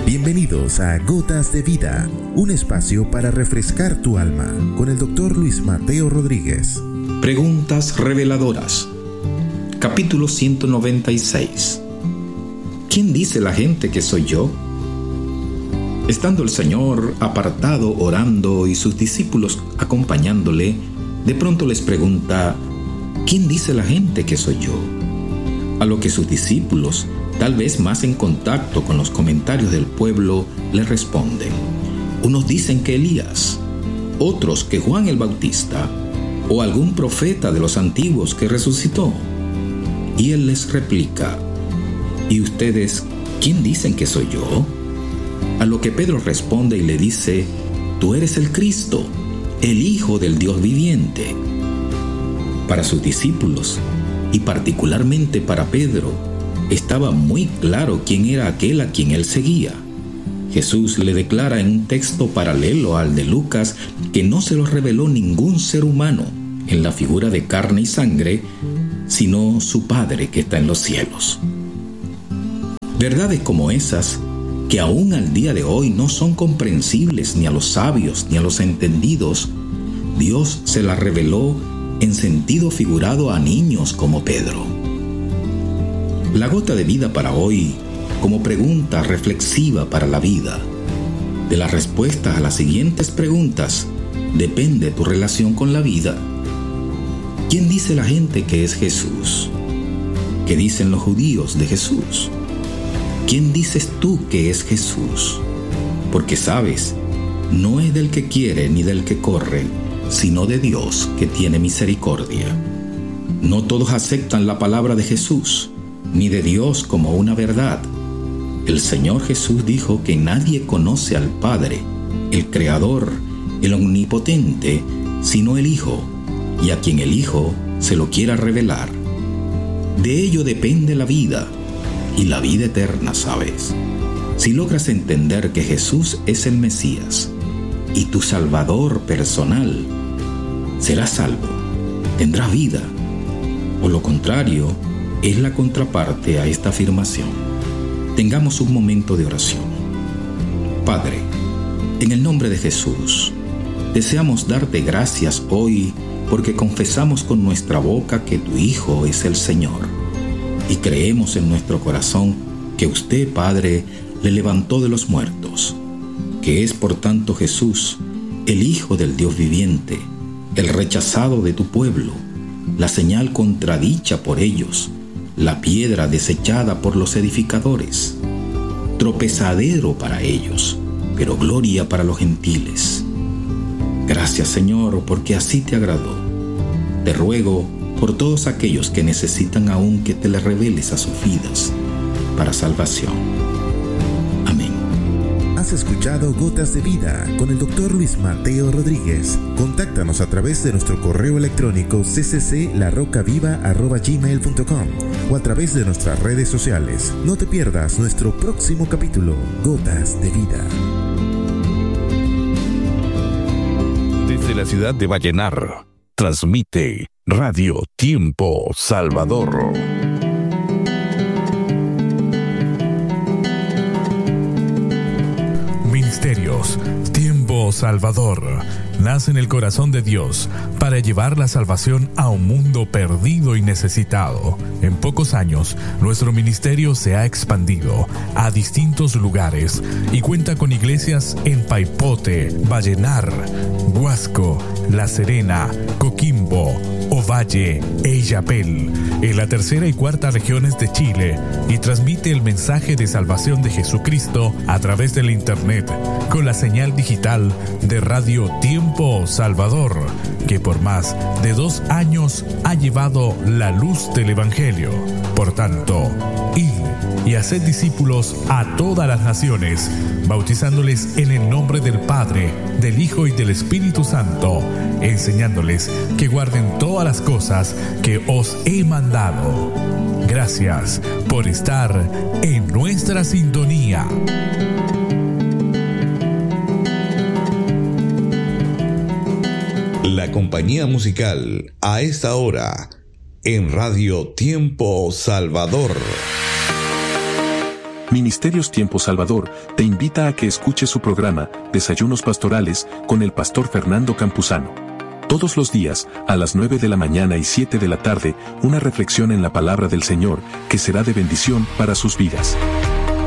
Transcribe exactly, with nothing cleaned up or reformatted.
Bienvenidos a Gotas de Vida, un espacio para refrescar tu alma, con el doctor Luis Mateo Rodríguez. Preguntas reveladoras. Capítulo ciento noventa y seis. ¿Quién dice la gente que soy yo? Estando el Señor apartado orando y sus discípulos acompañándole, de pronto les pregunta: ¿quién dice la gente que soy yo? A lo que sus discípulos, tal vez más en contacto con los comentarios del pueblo, le responden: unos dicen que Elías, otros que Juan el Bautista, o algún profeta de los antiguos que resucitó. Y él les replica: ¿y ustedes quién dicen que soy yo? A lo que Pedro responde y le dice: tú eres el Cristo, el Hijo del Dios viviente. Para sus discípulos, y particularmente para Pedro, estaba muy claro quién era aquel a quien él seguía. Jesús le declara en un texto paralelo al de Lucas que no se lo reveló ningún ser humano en la figura de carne y sangre, sino su Padre que está en los cielos. Verdades como esas, que aún al día de hoy no son comprensibles ni a los sabios ni a los entendidos, Dios se las reveló en sentido figurado a niños como Pedro. La gota de vida para hoy, como pregunta reflexiva para la vida. De las respuestas a las siguientes preguntas depende tu relación con la vida. ¿Quién dice la gente que es Jesús? ¿Qué dicen los judíos de Jesús? ¿Quién dices tú que es Jesús? Porque sabes, no es del que quiere ni del que corre, sino de Dios que tiene misericordia. No todos aceptan la palabra de Jesús, ni de Dios como una verdad. El Señor Jesús dijo que nadie conoce al Padre, el Creador, el Omnipotente, sino el Hijo, y a quien el Hijo se lo quiera revelar. De ello depende la vida, y la vida eterna, ¿sabes? Si logras entender que Jesús es el Mesías y tu Salvador personal, serás salvo, tendrás vida. O lo contrario, es la contraparte a esta afirmación. Tengamos un momento de oración. Padre, en el nombre de Jesús, deseamos darte gracias hoy porque confesamos con nuestra boca que tu Hijo es el Señor. Y creemos en nuestro corazón que usted, Padre, le levantó de los muertos, que es por tanto Jesús, el Hijo del Dios viviente, el rechazado de tu pueblo, la señal contradicha por ellos, la piedra desechada por los edificadores, tropezadero para ellos, pero gloria para los gentiles. Gracias, Señor, porque así te agradó. Te ruego por todos aquellos que necesitan aún que te le reveles a sus vidas para salvación. Amén. Has escuchado Gotas de Vida con el doctor Luis Mateo Rodríguez. Contáctanos a través de nuestro correo electrónico c c c la roca viva arroba gmail punto com o a través de nuestras redes sociales. No te pierdas nuestro próximo capítulo, Gotas de Vida. Desde la ciudad de Vallenar, transmite Radio Tiempo Salvador. Ministerios Tiempo Salvador nace en el corazón de Dios para llevar la salvación a un mundo perdido y necesitado. En pocos años, nuestro ministerio se ha expandido a distintos lugares y cuenta con iglesias en Paipote, Vallenar, Huasco, La Serena, Coquimbo, Ovalle e Illapel, en la tercera y cuarta regiones de Chile, y transmite el mensaje de salvación de Jesucristo a través del Internet, con la señal digital de Radio Tiempo Salvador, que por más de dos años ha llevado la luz del Evangelio. Por tanto, id y haced discípulos a todas las naciones, bautizándoles en el nombre del Padre, del Hijo y del Espíritu Santo, enseñándoles que guarden todas las cosas que os he mandado. Gracias por estar en nuestra sintonía. La compañía musical a esta hora en Radio Tiempo Salvador. Ministerios Tiempo Salvador te invita a que escuches su programa Desayunos Pastorales con el pastor Fernando Campuzano. Todos los días, a las nueve de la mañana y siete de la tarde, una reflexión en la palabra del Señor que será de bendición para sus vidas.